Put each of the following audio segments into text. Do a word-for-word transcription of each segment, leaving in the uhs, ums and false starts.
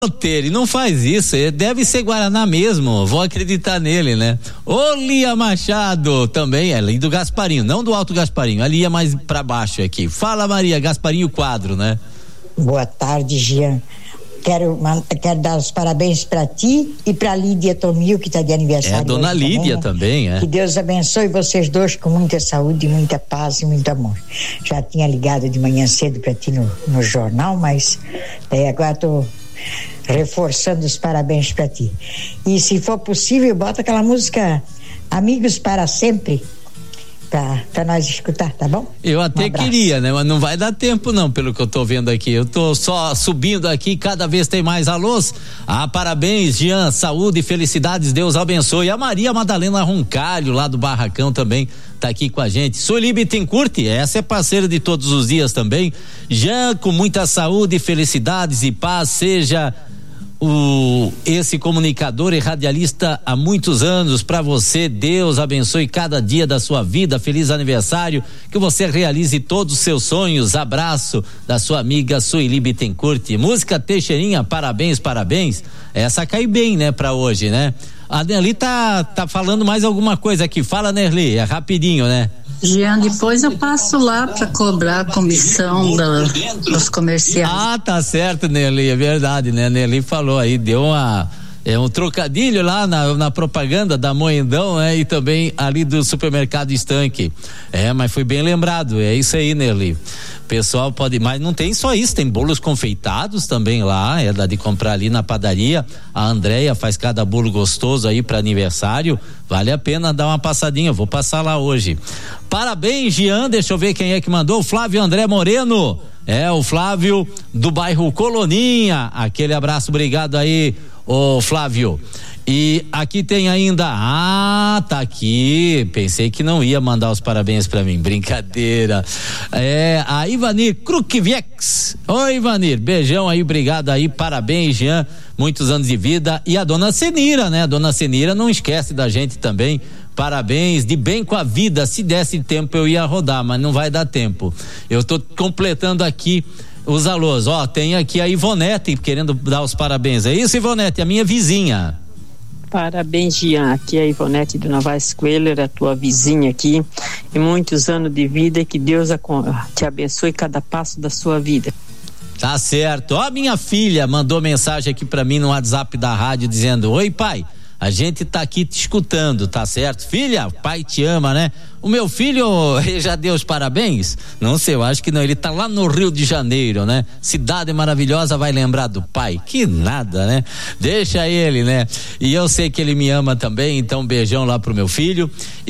Ele não faz isso, ele deve ser Guaraná mesmo, vou acreditar nele, né? Ô Lia Machado, também, ela é do Gasparinho, não do Alto Gasparinho, a Lia mais pra baixo aqui. Fala Maria, Gasparinho Quadro, né? Boa tarde, Jean. Quero, quero dar os parabéns pra ti e pra Lídia Tomil, que tá de aniversário. É, dona hoje Lídia também, também, é. Que Deus abençoe vocês dois com muita saúde, muita paz e muito amor. Já tinha ligado de manhã cedo pra ti no, no jornal, mas daí agora tô reforçando os parabéns pra ti. E se for possível, bota aquela música Amigos para Sempre pra, pra nós escutar, tá bom? Eu até um queria, né? Mas não vai dar tempo não, pelo que eu tô vendo aqui. Eu tô só subindo aqui, cada vez tem mais alôs. Ah, parabéns, Jean, saúde e felicidades, Deus abençoe. A Maria Madalena Roncalho, lá do Barracão, também tá aqui com a gente. Sueli Bittencourt, essa é parceira de todos os dias também. Jean, com muita saúde, felicidades e paz, seja o esse comunicador e radialista há muitos anos para você. Deus abençoe cada dia da sua vida. Feliz aniversário, que você realize todos os seus sonhos. Abraço da sua amiga Sueli Bittencourt. Música Teixeirinha, parabéns, parabéns. Essa cai bem, né, para hoje, né? A Nerli tá, tá falando mais alguma coisa aqui. Fala, Nerli, é rapidinho, né? Jean, depois eu passo lá para cobrar a comissão da, dos comerciais. Ah, tá certo, Nerli, é verdade, né? A Nerli falou aí, deu uma, é um trocadilho lá na, na propaganda da Moendão, né? E também ali do supermercado Estanque. É, mas foi bem lembrado, é isso aí, Nerli. Pessoal pode, mas não tem só isso, tem bolos confeitados também lá, é da de comprar ali na padaria. A Andréia faz cada bolo gostoso aí para aniversário, vale a pena dar uma passadinha, eu vou passar lá hoje. Parabéns, Jean, deixa eu ver quem é que mandou, o Flávio André Moreno, é o Flávio do bairro Coloninha, aquele abraço, obrigado aí, ô Flávio. E aqui tem ainda, ah, tá aqui, pensei que não ia mandar os parabéns pra mim, brincadeira, é a Ivanir Krukviex. Oi, Ivanir, beijão aí, obrigado aí, parabéns, Jean, muitos anos de vida. E a dona Senira, né, a dona Senira não esquece da gente também, parabéns, de bem com a vida. Se desse tempo eu ia rodar, mas não vai dar tempo. Eu tô completando aqui os alôs, ó, tem aqui a Ivonete querendo dar os parabéns, é isso, Ivonete, a minha vizinha. Parabéns, Jean, aqui é a Ivonete do Novaes Coelho, a tua vizinha aqui, e muitos anos de vida, e que Deus te abençoe cada passo da sua vida. Tá certo, ó, minha filha mandou mensagem aqui pra mim no WhatsApp da rádio dizendo: oi, pai, a gente tá aqui te escutando, tá certo? Filha, pai te ama, né? O meu filho já deu os parabéns? Não sei, eu acho que não, ele tá lá no Rio de Janeiro, né? Cidade maravilhosa, vai lembrar do pai? Que nada, né? Deixa ele, né? E eu sei que ele me ama também, então beijão lá pro meu filho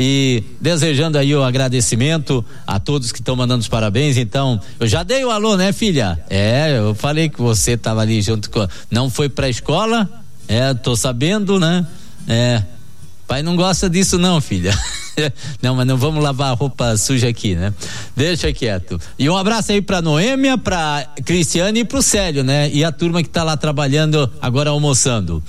e desejando aí o agradecimento a todos que estão mandando os parabéns. Então, eu já dei o alô, né, filha? É, eu falei que você tava ali junto com, não foi pra escola? É, tô sabendo, né? É, pai não gosta disso não, filha. Não, mas não vamos lavar a roupa suja aqui, né? Deixa quieto. E um abraço aí pra Noêmia, pra Cristiane e pro Célio, né? E a turma que tá lá trabalhando, agora almoçando.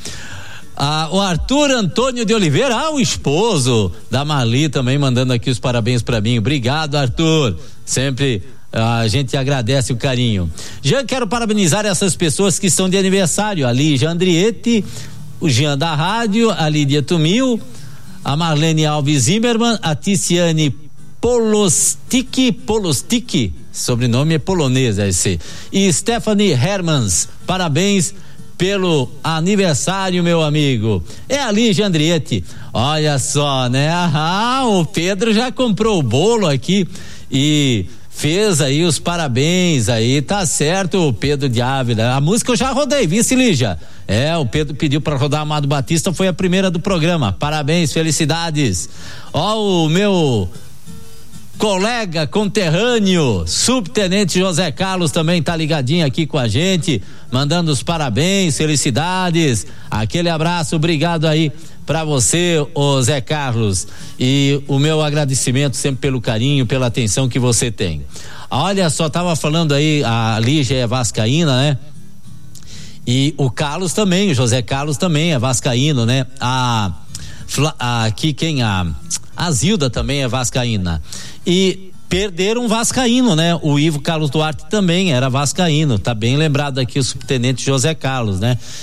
Ah, o Arthur Antônio de Oliveira, ah, o esposo da Marli também mandando aqui os parabéns pra mim. Obrigado, Arthur. Sempre a gente agradece o carinho. Já quero parabenizar essas pessoas que estão de aniversário, a Lígia Andrietti, o Jean da Rádio, a Lídia Tumil, a Marlene Alves Zimmermann, a Ticiane Polostic, Polostic, sobrenome é polonês esse, e Stephanie Hermans, parabéns pelo aniversário, meu amigo. É a Lígia Andrietti, olha só, né? Ah, o Pedro já comprou o bolo aqui e fez aí os parabéns aí, tá certo, o Pedro de Ávila. A música eu já rodei, vice, Lígia? É, o Pedro pediu para rodar Amado Batista, foi a primeira do programa. Parabéns, felicidades. Ó, o meu colega conterrâneo, subtenente José Carlos também tá ligadinho aqui com a gente, mandando os parabéns, felicidades. Aquele abraço, obrigado aí pra você, ô Zé Carlos, e o meu agradecimento sempre pelo carinho, pela atenção que você tem. Olha só, tava falando aí, a Lígia é vascaína, né? E o Carlos também, o José Carlos também é vascaíno, né? A, a aqui quem a a Zilda também é vascaína. E perderam um vascaíno, né? O Ivo Carlos Duarte também era vascaíno, tá bem lembrado aqui o subtenente José Carlos, né?